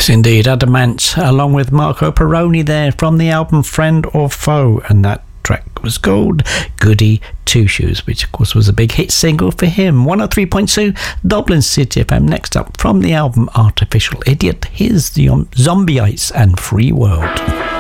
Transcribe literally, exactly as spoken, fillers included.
Yes, indeed. Adamant, along with Marco Perroni there from the album Friend or Foe, and that track was called Goody Two Shoes, which of course was a big hit single for him. one oh three point two Dublin City F M. Next up from the album Artificial Idiot, here's the um, Zombietes and Free World.